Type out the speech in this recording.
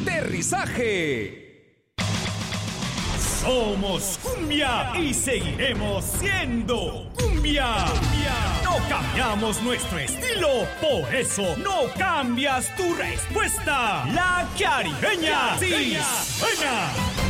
Aterrizaje. Somos cumbia y seguiremos siendo cumbia. No cambiamos nuestro estilo, por eso no cambias tu respuesta. La Caribeña sí suena.